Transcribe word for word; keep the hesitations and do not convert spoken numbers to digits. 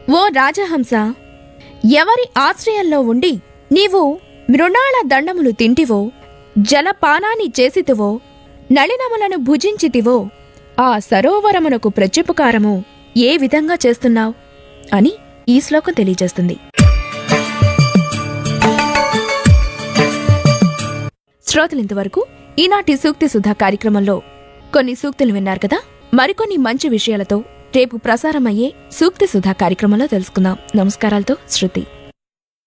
ఓ రాజహంస, ఎవరి ఆశ్రయంలో ఉండి నీవు మృణాళ దండములు తింటివో, జలపానాన్ని చేసితివో, నళినములను భుజించితివో, ఆ సరోవరమునకు ప్రత్యుపకారము ఏ విధంగా చేస్తున్నావు అని ఈ శ్లోకం తెలియజేస్తుంది. శ్రోతలింతవరకు ఈనాటి సూక్తి సుధా కార్యక్రమంలో కొన్ని సూక్తులు విన్నారు కదా. మరికొన్ని మంచి విషయాలతో రేపు ప్రసారమయ్యే సూక్తి సుధా కార్యక్రమంలో తెలుసుకుందాం. నమస్కారాలతో శృతి.